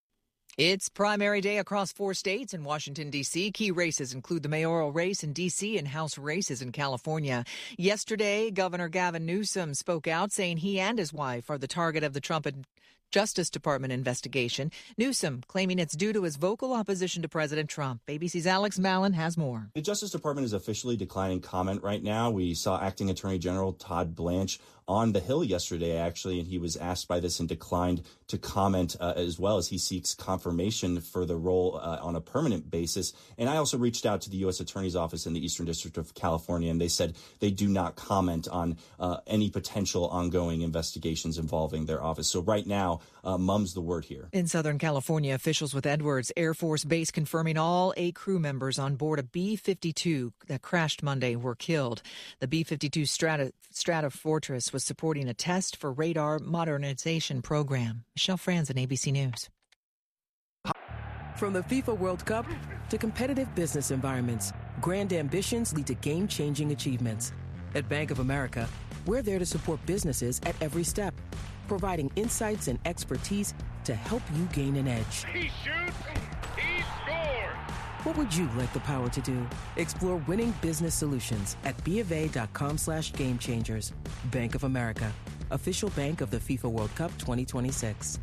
It's primary day across 4 states and Washington, D.C. Key races include the mayoral race in D.C. and House races in California. Yesterday, Governor Gavin Newsom spoke out saying he and his wife are the target of the Trump Justice Department investigation. Newsom claiming it's due to his vocal opposition to President Trump. ABC's Alex Mallon has more. The Justice Department is officially declining comment right now. We saw Acting Attorney General Todd Blanche on the Hill yesterday, actually, and he was asked by this and declined to comment as well as he seeks confirmation for the role on a permanent basis. And I also reached out to the U.S. Attorney's Office in the Eastern District of California, and they said they do not comment on any potential ongoing investigations involving their office. So right now, mum's the word here. In Southern California, officials with Edwards Air Force Base confirming all 8 crew members on board a B-52 that crashed Monday were killed. The B-52 Stratofortress was supporting a test for radar modernization program. Michelle Franzen, ABC News. From the FIFA World Cup to competitive business environments, grand ambitions lead to game-changing achievements. At Bank of America, we're there to support businesses at every step, providing insights and expertise to help you gain an edge. He shoots, he scores! What would you like the power to do? Explore winning business solutions at BofA.com/gamechangers. Bank of America, official bank of the FIFA World Cup 2026.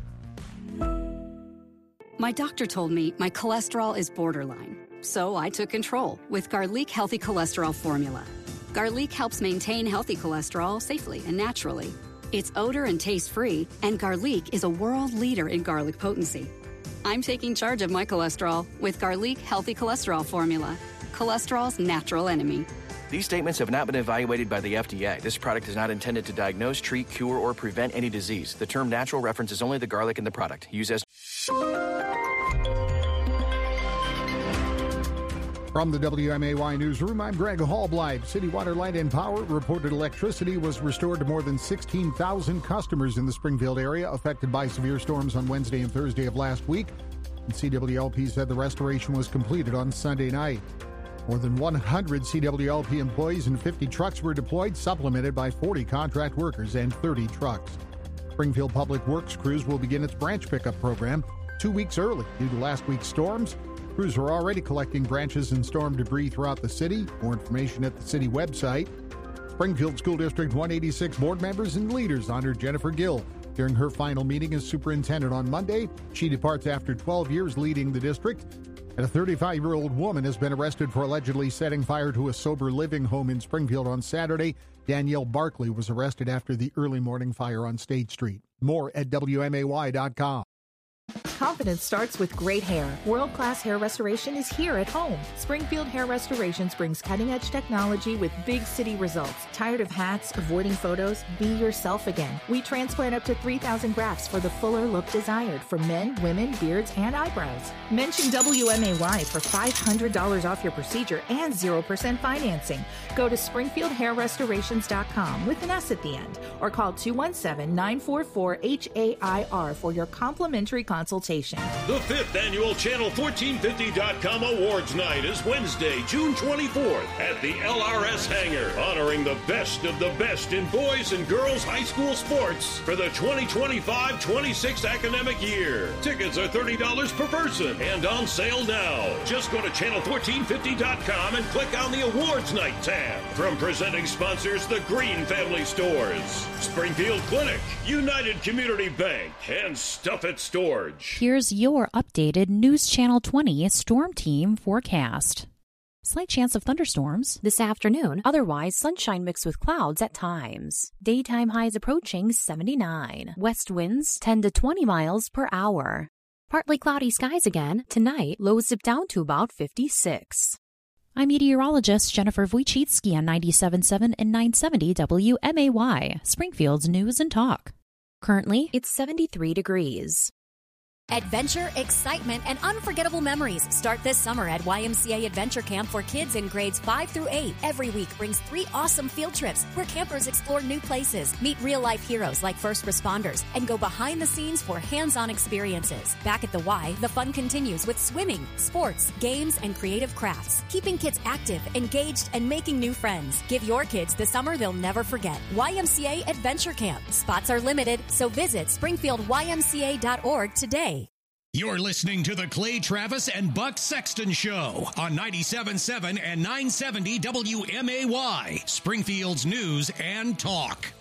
My doctor told me my cholesterol is borderline, so I took control with Garlic Healthy Cholesterol Formula. Garlic helps maintain healthy cholesterol safely and naturally. It's odor and taste-free, and Garlic is a world leader in garlic potency. I'm taking charge of my cholesterol with Garlic Healthy Cholesterol Formula, cholesterol's natural enemy. These statements have not been evaluated by the FDA. This product is not intended to diagnose, treat, cure, or prevent any disease. The term natural references only the garlic in the product. Use as... From the WMAY Newsroom, I'm Greg Hallbleib. City Water, Light and Power reported electricity was restored to more than 16,000 customers in the Springfield area affected by severe storms on Wednesday and Thursday of last week. And CWLP said the restoration was completed on Sunday night. More than 100 CWLP employees and 50 trucks were deployed, supplemented by 40 contract workers and 30 trucks. Springfield Public Works crews will begin its branch pickup program 2 weeks early due to last week's storms. Crews are already collecting branches and storm debris throughout the city. More information at the city website. Springfield School District 186 board members and leaders honored Jennifer Gill during her final meeting as superintendent on Monday. She departs after 12 years leading the district. And a 35-year-old woman has been arrested for allegedly setting fire to a sober living home in Springfield on Saturday. Danielle Barkley was arrested after the early morning fire on State Street. More at WMAY.com. Confidence starts with great hair. World-class hair restoration is here at home. Springfield Hair Restorations brings cutting-edge technology with big city results. Tired of hats, avoiding photos? Be yourself again. We transplant up to 3,000 grafts for the fuller look desired for men, women, beards, and eyebrows. Mention WMAY for $500 off your procedure and 0% financing. Go to SpringfieldHairRestorations.com with an S at the end or call 217-944-HAIR for your complimentary consultation. The 5th annual Channel1450.com Awards Night is Wednesday, June 24th at the LRS Hangar, honoring the best of the best in boys and girls high school sports for the 2025-26 academic year. Tickets are $30 per person and on sale now. Just go to Channel1450.com and click on the Awards Night tab. From presenting sponsors, the Green Family Stores, Springfield Clinic, United Community Bank, and Stuff It Storage. Here's your updated News Channel 20 Storm Team forecast. Slight chance of thunderstorms this afternoon. Otherwise, sunshine mixed with clouds at times. Daytime highs approaching 79. West winds 10 to 20 miles per hour. Partly cloudy skies again. Tonight, lows dip down to about 56. I'm meteorologist Jennifer Wojcicki on 97.7 and 970 WMAY, Springfield's News and Talk. Currently, it's 73 degrees. Adventure, excitement, and unforgettable memories start this summer at YMCA Adventure Camp for kids in grades 5 through 8. Every week brings 3 awesome field trips where campers explore new places, meet real-life heroes like first responders, and go behind the scenes for hands-on experiences. Back at the Y, the fun continues with swimming, sports, games, and creative crafts, keeping kids active, engaged, and making new friends. Give your kids the summer they'll never forget. YMCA Adventure Camp. Spots are limited, so visit SpringfieldYMCA.org today. You're listening to the Clay Travis and Buck Sexton Show on 97.7 and 970 WMAY, Springfield's News and Talk.